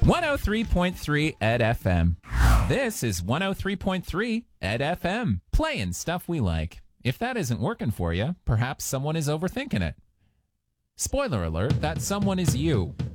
103.3 Ed FM. This is 103.3 Ed FM, playing stuff we like. If that isn't working for you, perhaps someone is overthinking it. Spoiler alert, that someone is you.